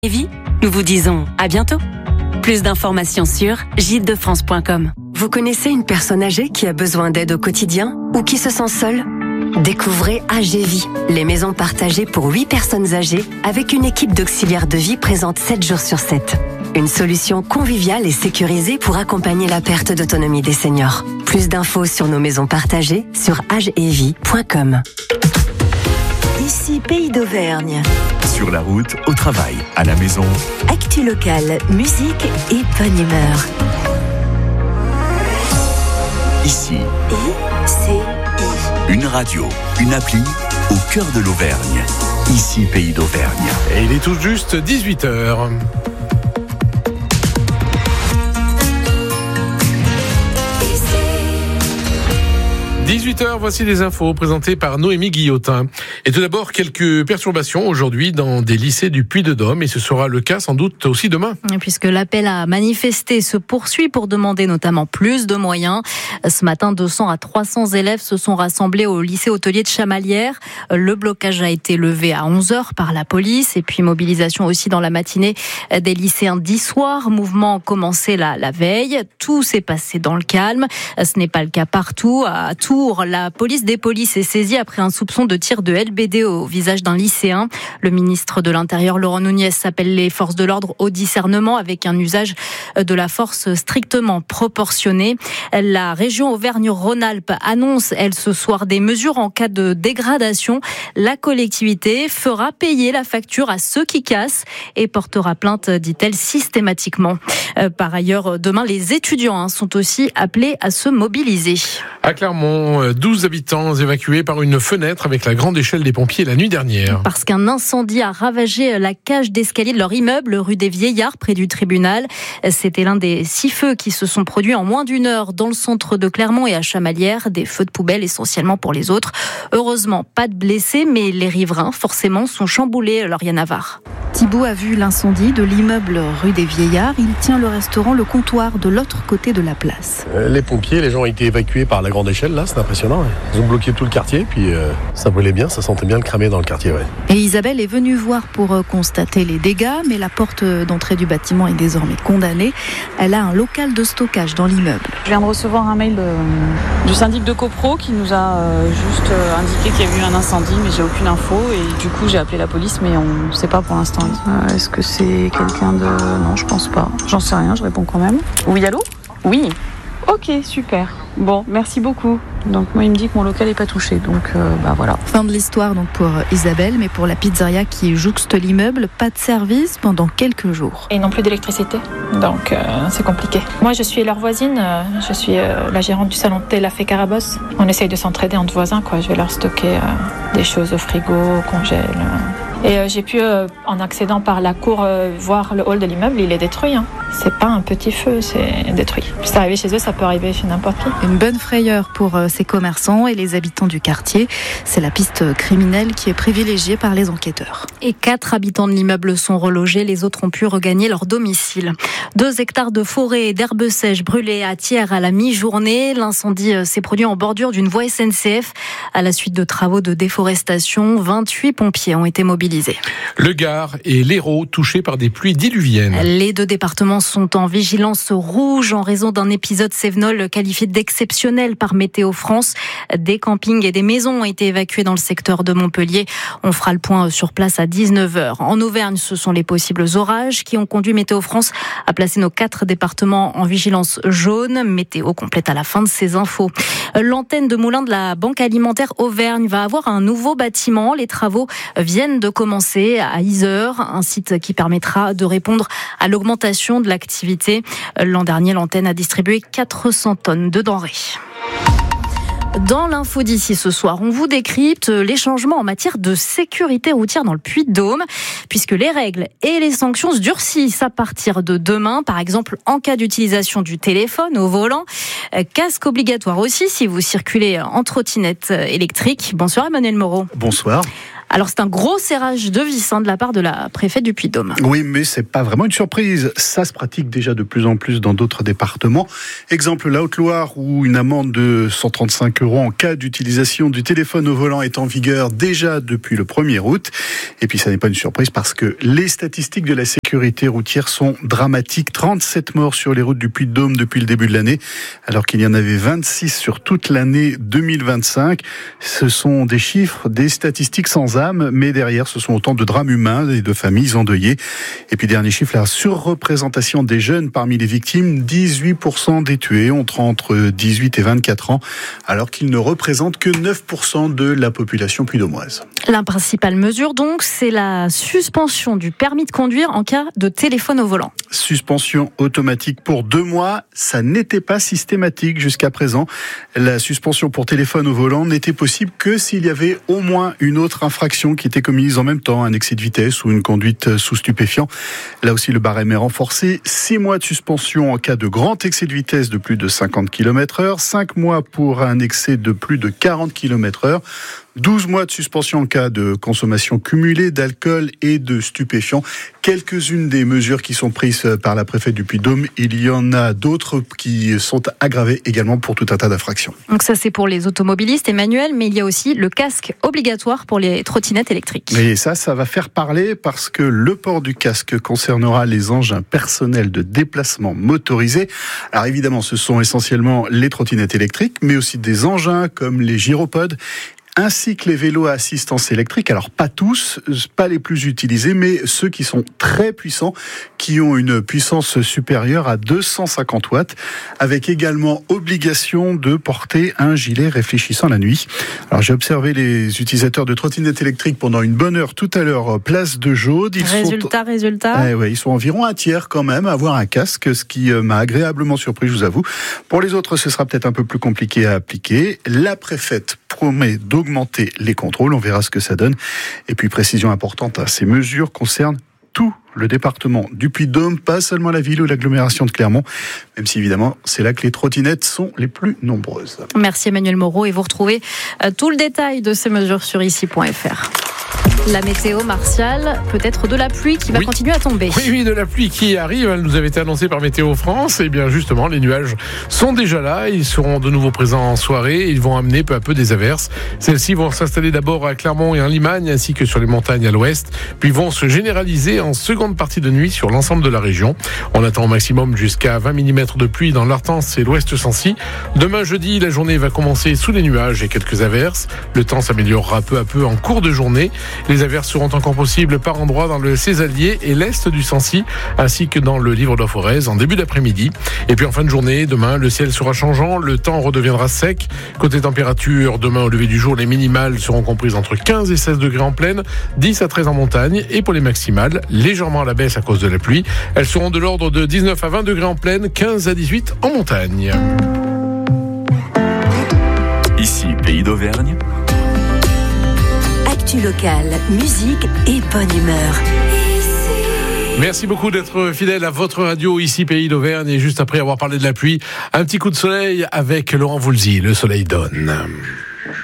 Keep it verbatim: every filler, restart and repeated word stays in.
Lévis, nous vous disons à bientôt. Plus d'informations sur gîte de france point com. Vous connaissez une personne âgée qui a besoin d'aide au quotidien ou qui se sent seule ? Découvrez Agévie, les maisons partagées pour huit personnes âgées avec une équipe d'auxiliaires de vie présente sept jours sur sept. Une solution conviviale et sécurisée pour accompagner la perte d'autonomie des seniors. Plus d'infos sur nos maisons partagées sur agevie point com. Ici Pays d'Auvergne. Sur la route, au travail, à la maison. Actu locale, musique et bonne humeur. Ici. I C I. Une radio, une appli au cœur de l'Auvergne. Ici Pays d'Auvergne. Et il est tout juste dix-huit heures. dix-huit heures, voici les infos présentées par Noémie Guillotin. Et tout d'abord, quelques perturbations aujourd'hui dans des lycées du Puy-de-Dôme, et ce sera le cas sans doute aussi demain. Puisque l'appel à manifester se poursuit pour demander notamment plus de moyens. Ce matin, deux cents à trois cents élèves se sont rassemblés au lycée hôtelier de Chamalières. Le blocage a été levé à onze heures par la police, et puis mobilisation aussi dans la matinée des lycéens d'Issoire. Mouvement commencé la, la veille. Tout s'est passé dans le calme. Ce n'est pas le cas partout. À Tours, la police des polices est saisie après un soupçon de tir de L B D au visage d'un lycéen. Le ministre de l'Intérieur, Laurent Nunez, appelle les forces de l'ordre au discernement avec un usage de la force strictement proportionné. La région Auvergne-Rhône-Alpes annonce, elle, ce soir, des mesures en cas de dégradation. La collectivité fera payer la facture à ceux qui cassent et portera plainte, dit-elle, systématiquement. Par ailleurs, demain, les étudiants sont aussi appelés à se mobiliser. À Clermont, douze habitants évacués par une fenêtre avec la grande échelle des pompiers la nuit dernière. Parce qu'un incendie a ravagé la cage d'escalier de leur immeuble, rue des Vieillards, près du tribunal. C'était l'un des six feux qui se sont produits en moins d'une heure dans le centre de Clermont et à Chamalières. Des feux de poubelle essentiellement pour les autres. Heureusement, pas de blessés, mais les riverains, forcément, sont chamboulés. Lauriane Navarre. Thibaut a vu l'incendie de l'immeuble rue des Vieillards. Il tient le restaurant Le Comptoir de l'autre côté de la place. Les pompiers, les gens ont été évacués par la grande échelle, là, c'est impressionnant. Ils ont bloqué tout le quartier, puis euh, ça brûlait bien, ça sentait bien le cramer dans le quartier. Ouais. Et Isabelle est venue voir pour euh, constater les dégâts, mais la porte d'entrée du bâtiment est désormais condamnée. Elle a un local de stockage dans l'immeuble. Je viens de recevoir un mail de, du syndic de copro qui nous a euh, juste euh, indiqué qu'il y avait eu un incendie, mais j'ai aucune info. Et du coup, j'ai appelé la police, mais on ne sait pas pour l'instant. Euh, est-ce que c'est quelqu'un de... Non, je pense pas. J'en sais rien, je réponds quand même. Oui, allô ? Oui. Ok, super. Bon, merci beaucoup. Donc moi, il me dit que mon local n'est pas touché, donc euh, bah voilà. Fin de l'histoire donc pour Isabelle, mais pour la pizzeria qui jouxte l'immeuble, pas de service pendant quelques jours. Et non plus d'électricité, donc euh, c'est compliqué. Moi, je suis leur voisine, euh, je suis euh, la gérante du salon de thé La Fée Carabosse. On essaye de s'entraider entre voisins, quoi. Je vais leur stocker euh, des choses au frigo, au congèle. Euh. Et euh, j'ai pu, euh, en accédant par la cour, euh, voir le hall de l'immeuble, il est détruit. Hein. C'est pas un petit feu, c'est détruit. C'est arrivé chez eux, ça peut arriver chez n'importe qui. Une bonne frayeur pour euh, ces commerçants et les habitants du quartier. C'est la piste criminelle qui est privilégiée par les enquêteurs. Et quatre habitants de l'immeuble sont relogés, les autres ont pu regagner leur domicile. Deux hectares de forêt et d'herbes sèches brûlés à Thiers à la mi-journée. L'incendie s'est produit en bordure d'une voie S N C F. À la suite de travaux de déforestation, vingt-huit pompiers ont été mobilisés. Le Gard et l'Hérault touchés par des pluies diluviennes. Les deux départements sont en vigilance rouge en raison d'un épisode cévenol qualifié d'exceptionnel par Météo France. Des campings et des maisons ont été évacués dans le secteur de Montpellier. On fera le point sur place à dix-neuf heures. En Auvergne, ce sont les possibles orages qui ont conduit Météo France à placer nos quatre départements en vigilance jaune. Météo complète à la fin de ces infos. L'antenne de Moulins de la Banque Alimentaire Auvergne va avoir un nouveau bâtiment. Les travaux viennent de commencer à Yzeure, un site qui permettra de répondre à l'augmentation de l'activité. L'an dernier, l'antenne a distribué quatre cents tonnes de denrées. Dans l'info d'ici ce soir, on vous décrypte les changements en matière de sécurité routière dans le Puy-de-Dôme, puisque les règles et les sanctions se durcissent à partir de demain. Par exemple, en cas d'utilisation du téléphone au volant, casque obligatoire aussi si vous circulez en trottinette électrique. Bonsoir Emmanuel Moreau. Bonsoir. Alors c'est un gros serrage de vis hein, de la part de la préfète du Puy-de-Dôme. Oui, mais c'est pas vraiment une surprise. Ça se pratique déjà de plus en plus dans d'autres départements. Exemple, la Haute-Loire, où une amende de cent trente-cinq euros en cas d'utilisation du téléphone au volant est en vigueur déjà depuis le premier août. Et puis ça n'est pas une surprise parce que les statistiques de la sécurité routière sont dramatiques. trente-sept morts sur les routes du Puy-de-Dôme depuis le début de l'année, alors qu'il y en avait vingt-six sur toute l'année deux mille vingt-cinq. Ce sont des chiffres, des statistiques sans âme, mais derrière ce sont autant de drames humains et de familles endeuillées. Et puis dernier chiffre, la surreprésentation des jeunes parmi les victimes, dix-huit pour cent des tués ont entre dix-huit et vingt-quatre ans, alors qu'ils ne représentent que neuf pour cent de la population puy-de-dômoise. La principale mesure donc, c'est la suspension du permis de conduire en cas de téléphone au volant. Suspension automatique pour deux mois, ça n'était pas systématique jusqu'à présent. La suspension pour téléphone au volant n'était possible que s'il y avait au moins une autre infraction qui était commise en même temps, un excès de vitesse ou une conduite sous stupéfiant. Là aussi, le barème est renforcé. Six mois de suspension en cas de grand excès de vitesse de plus de cinquante kilomètres heure, cinq mois pour un excès de plus de quarante kilomètres heure. douze mois de suspension en cas de consommation cumulée d'alcool et de stupéfiants. Quelques-unes des mesures qui sont prises par la préfète du Puy-de-Dôme. Il y en a d'autres qui sont aggravées également pour tout un tas d'infractions. Donc ça, c'est pour les automobilistes, Emmanuel, mais il y a aussi le casque obligatoire pour les trottinettes électriques. Et ça, ça va faire parler parce que le port du casque concernera les engins personnels de déplacement motorisés. Alors évidemment, ce sont essentiellement les trottinettes électriques, mais aussi des engins comme les gyropodes, ainsi que les vélos à assistance électrique. Alors pas tous, pas les plus utilisés, mais ceux qui sont très puissants, qui ont une puissance supérieure à deux cent cinquante watts, avec également obligation de porter un gilet réfléchissant la nuit. Alors j'ai observé les utilisateurs de trottinettes électriques pendant une bonne heure tout à l'heure, place de Jaude. Ils résultat, sont... résultat. Eh ouais, ils sont environ un tiers quand même à avoir un casque, ce qui m'a agréablement surpris, je vous avoue. Pour les autres, ce sera peut-être un peu plus compliqué à appliquer. La préfète promet d'augmenter les contrôles, on verra ce que ça donne. Et puis précision importante, ces mesures concernent tout le département du Puy-de-Dôme, pas seulement la ville ou l'agglomération de Clermont, même si évidemment c'est là que les trottinettes sont les plus nombreuses. Merci Emmanuel Moreau, et vous retrouvez tout le détail de ces mesures sur ici point f r. La météo, Martial, peut-être de la pluie qui va oui. continuer à tomber. Oui, oui, de la pluie qui arrive. Elle nous avait été annoncée par Météo France. Et bien justement, les nuages sont déjà là. Ils seront de nouveau présents en soirée. Ils vont amener peu à peu des averses. Celles-ci vont s'installer d'abord à Clermont et en Limagne, ainsi que sur les montagnes à l'ouest. Puis vont se généraliser en seconde partie de nuit sur l'ensemble de la région. On attend au maximum jusqu'à vingt millimètres de pluie dans l'Artense et l'ouest Sancy. Demain jeudi, la journée va commencer sous les nuages et quelques averses. Le temps s'améliorera peu à peu en cours de journée. Les averses seront encore possibles par endroits dans le Césalier et l'est du Sancy, ainsi que dans le Livre de la Forez en début d'après-midi. Et puis en fin de journée, demain, le ciel sera changeant, le temps redeviendra sec. Côté température, demain au lever du jour, les minimales seront comprises entre quinze et seize degrés en plaine, dix à treize en montagne. Et pour les maximales, légèrement à la baisse à cause de la pluie, elles seront de l'ordre de dix-neuf à vingt degrés en plaine, quinze à dix-huit en montagne. Ici, Pays d'Auvergne. Actu locale, musique et bonne humeur. Merci beaucoup d'être fidèle à votre radio, ici Pays d'Auvergne. Et juste après avoir parlé de la pluie, un petit coup de soleil avec Laurent Voulzy. Le soleil donne.